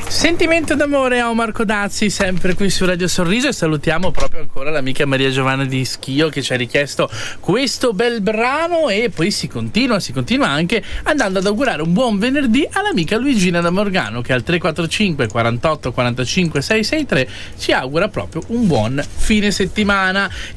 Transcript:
Sentimento d'amore a Marco Dazzi, sempre qui su Radio Sorriso, e salutiamo proprio ancora l'amica Maria Giovanna di Schio che ci ha richiesto questo bel brano, e poi si continua anche andando ad augurare un buon venerdì all'amica Luigina da Morgano, che al 345 48 45 663 ci augura proprio un buon fine settimana.